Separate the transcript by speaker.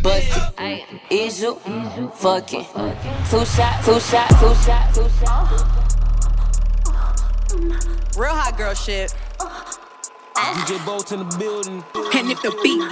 Speaker 1: bust it. Is you fucking? Two shots, two shots, two shots, two shots.
Speaker 2: Real hot girl shit.
Speaker 3: DJ Bolt in the building.
Speaker 2: And if the beat